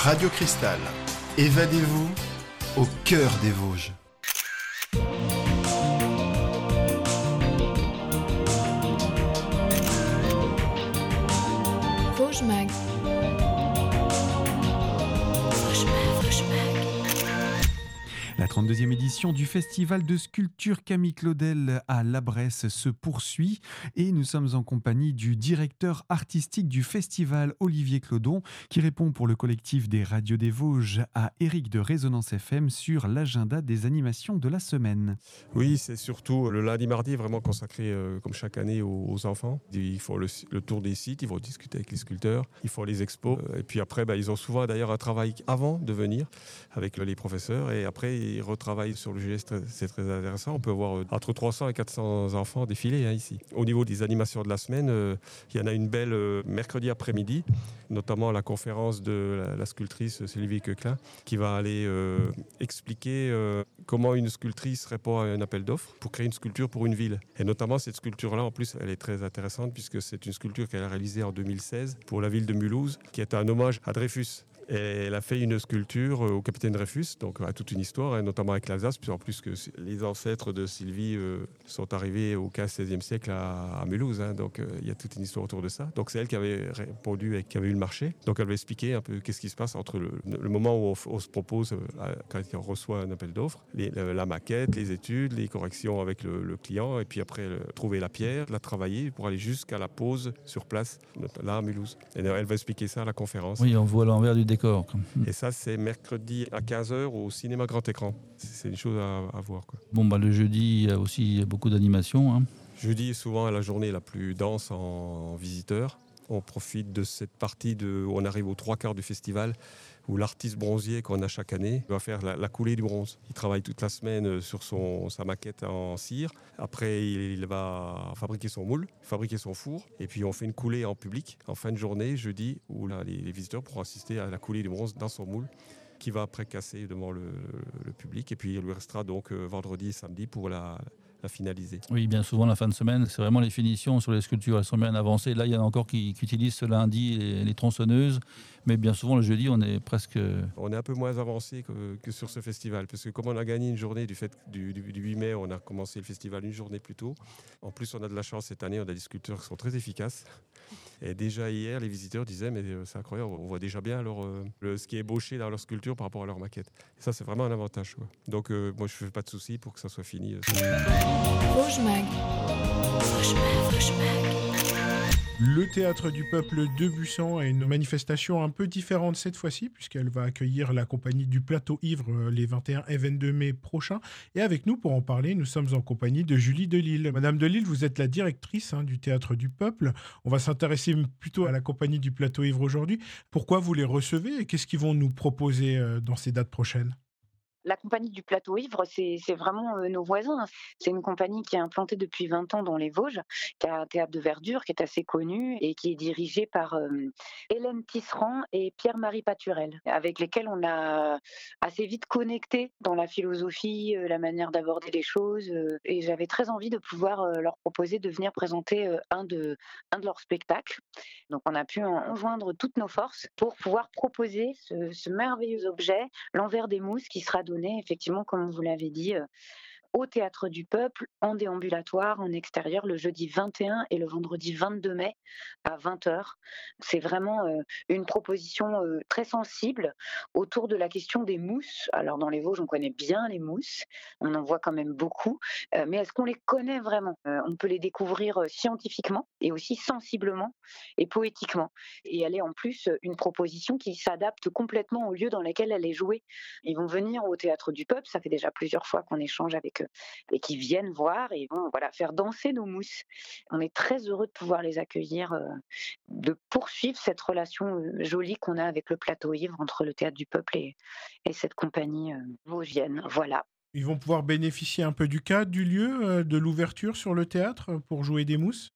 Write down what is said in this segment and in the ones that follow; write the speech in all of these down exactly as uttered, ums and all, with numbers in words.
Radio Cristal. Évadez-vous au cœur des Vosges. Vosges Mag. La trente-deuxième édition du Festival de sculpture Camille Claudel à La Bresse se poursuit et nous sommes en compagnie du directeur artistique du festival, Olivier Clodon, qui répond pour le collectif des radios des Vosges à Eric de Résonance F M sur l'agenda des animations de la semaine. Oui, c'est surtout le lundi-mardi vraiment consacré, euh, comme chaque année, aux, aux enfants. Ils font le, le tour des sites, ils vont discuter avec les sculpteurs, ils font les expos. Et puis après, bah, ils ont souvent d'ailleurs un travail avant de venir avec les professeurs et après, ils retravaillent sur le geste, c'est très intéressant. On peut avoir entre trois cents et quatre cents enfants défiler hein, ici. Au niveau des animations de la semaine, euh, il y en a une belle euh, mercredi après-midi, notamment la conférence de la, la sculptrice Sylvie Coquelin, qui va aller euh, expliquer euh, comment une sculptrice répond à un appel d'offres pour créer une sculpture pour une ville. Et notamment cette sculpture-là, en plus, elle est très intéressante puisque c'est une sculpture qu'elle a réalisée en deux mille seize pour la ville de Mulhouse, qui est un hommage à Dreyfus. Et elle a fait une sculpture au capitaine Dreyfus, donc à toute une histoire, hein, notamment avec l'Alsace, puis en plus que les ancêtres de Sylvie euh, sont arrivés au quinzième seizième siècle à, à Mulhouse, hein, donc euh, il y a toute une histoire autour de ça. Donc c'est elle qui avait répondu et qui avait eu le marché. Donc elle va expliquer un peu qu'est-ce qui se passe entre le, le moment où on, on se propose, euh, quand on reçoit un appel d'offres, les, la, la maquette, les études, les corrections avec le, le client, et puis après le, trouver la pierre, la travailler pour aller jusqu'à la pose sur place, là à Mulhouse. Et elle va expliquer ça à la conférence. Oui, on voit l'envers du décor. Et ça, c'est mercredi à quinze heures au cinéma grand écran. C'est une chose à, à voir, quoi. Bon, bah, le jeudi, il y a aussi beaucoup d'animations. Hein. Jeudi est souvent la journée la plus dense en, en visiteurs. On profite de cette partie de, où on arrive aux trois quarts du festival, où l'artiste bronzier qu'on a chaque année va faire la, la coulée du bronze. Il travaille toute la semaine sur son, sa maquette en cire. Après, il, il va fabriquer son moule, fabriquer son four. Et puis, on fait une coulée en public, en fin de journée, jeudi, où là, les, les visiteurs pourront assister à la coulée du bronze dans son moule, qui va après casser devant le, le, le public. Et puis, il lui restera donc euh, vendredi et samedi pour la... la finaliser. Oui, bien souvent, la fin de semaine, c'est vraiment les finitions sur les sculptures. Elles sont bien avancées. Là, il y en a encore qui, qui utilisent ce lundi les, les tronçonneuses. Mais bien souvent, le jeudi, on est presque... On est un peu moins avancé que, que sur ce festival. Parce que comme on a gagné une journée du, fait, du, du, du huit mai, on a commencé le festival une journée plus tôt. En plus, on a de la chance cette année, on a des sculpteurs qui sont très efficaces. Et déjà hier, les visiteurs disaient, mais c'est incroyable, on voit déjà bien leur, euh, le, ce qui est ébauché dans leur sculpture par rapport à leur maquette. Et ça, c'est vraiment un avantage, quoi. Donc, euh, moi, je ne fais pas de soucis pour que ça soit fini. Euh, Vosges Mag. Vosges Mag, Vosges Mag. Le Théâtre du Peuple de Busan a une manifestation un peu différente cette fois-ci, puisqu'elle va accueillir la compagnie du Plateau Ivre les vingt et un et vingt-deux mai prochains. Et avec nous, pour en parler, nous sommes en compagnie de Julie Delille. Madame Delille, vous êtes la directrice hein, du Théâtre du Peuple. On va s'intéresser plutôt à la compagnie du Plateau Ivre aujourd'hui. Pourquoi vous les recevez et qu'est-ce qu'ils vont nous proposer euh, dans ces dates prochaines ? La compagnie du Plateau Ivre, c'est, c'est vraiment euh, nos voisins. C'est une compagnie qui est implantée depuis vingt ans dans les Vosges, qui a un théâtre de verdure qui est assez connu et qui est dirigée par euh, Hélène Tisserand et Pierre-Marie Paturel, avec lesquels on a assez vite connecté dans la philosophie, euh, la manière d'aborder les choses. Euh, et j'avais très envie de pouvoir euh, leur proposer de venir présenter euh, un, de, un de leurs spectacles. Donc on a pu en joindre toutes nos forces pour pouvoir proposer ce, ce merveilleux objet, l'envers des mousses, qui sera donné effectivement, comme vous l'avez dit, euh, au Théâtre du Peuple, en déambulatoire, en extérieur, le jeudi vingt et un et le vendredi vingt-deux mai à vingt heures. C'est vraiment euh, une proposition euh, très sensible autour de la question des mousses. Alors dans les Vosges, on connaît bien les mousses, on en voit quand même beaucoup, euh, mais est-ce qu'on les connaît vraiment ? euh, On peut les découvrir euh, scientifiquement et aussi sensiblement et poétiquement. Et elle est en plus une proposition qui s'adapte complètement au lieu dans lequel elle est jouée. Ils vont venir au Théâtre du Peuple, ça fait déjà plusieurs fois qu'on échange avec eux, et qui viennent voir et vont voilà, faire danser nos mousses. On est très heureux de pouvoir les accueillir, euh, de poursuivre cette relation euh, jolie qu'on a avec le Plateau Ivre entre le Théâtre du Peuple et, et cette compagnie euh, vosgienne. Voilà. Ils vont pouvoir bénéficier un peu du cadre, du lieu, euh, de l'ouverture sur le théâtre pour jouer des mousses ?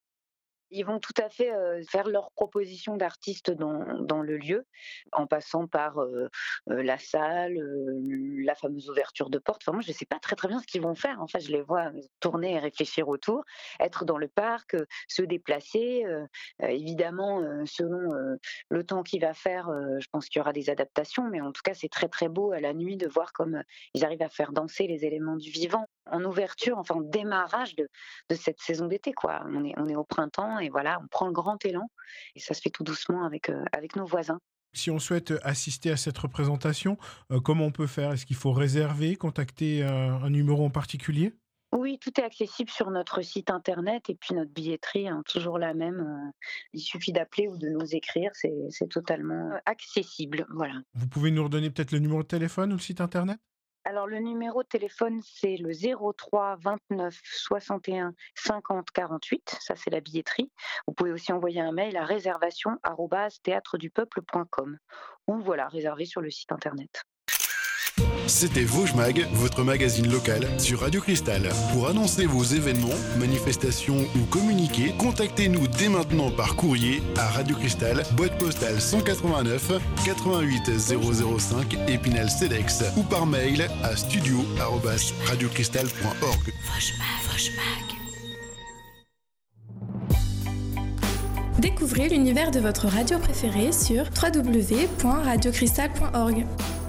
Ils vont tout à fait euh, faire leur proposition d'artistes dans, dans le lieu, en passant par euh, euh, la salle, euh, la fameuse ouverture de porte. Enfin, moi, je ne sais pas très très bien ce qu'ils vont faire. Enfin, je les vois tourner et réfléchir autour, être dans le parc, euh, se déplacer. Euh, euh, évidemment, euh, selon euh, le temps qu'il va faire, euh, je pense qu'il y aura des adaptations, mais en tout cas, c'est très très beau à la nuit de voir comme euh, ils arrivent à faire danser les éléments du vivant. En ouverture, enfin en démarrage de, de cette saison d'été, quoi. On est, on est au printemps et voilà, on prend le grand élan et ça se fait tout doucement avec, euh, avec nos voisins. Si on souhaite assister à cette représentation, euh, comment on peut faire? Est-ce qu'il faut réserver, contacter euh, un numéro en particulier? Oui, tout est accessible sur notre site internet et puis notre billetterie, hein, toujours la même. euh, il suffit d'appeler ou de nous écrire, c'est, c'est totalement euh, accessible. Voilà. Vous pouvez nous redonner peut-être le numéro de téléphone ou le site internet? Alors, le numéro de téléphone, c'est le zéro trois vingt-neuf soixante et un cinquante quarante-huit. Ça, c'est la billetterie. Vous pouvez aussi envoyer un mail à réservation arobase théâtre du peuple point com ou voilà, réserver sur le site internet. C'était Vosges Mag, votre magazine local sur Radio Cristal. Pour annoncer vos événements, manifestations ou communiquer, contactez-nous dès maintenant par courrier à Radio Cristal, boîte postale cent quatre-vingt-neuf quatre-vingt-huit zéro zéro cinq Épinal Cedex ou par mail à studio arobase radiocristal point org. Vosges Mag, Vosges Mag. Découvrez l'univers de votre radio préférée sur w w w point radio cristal point org.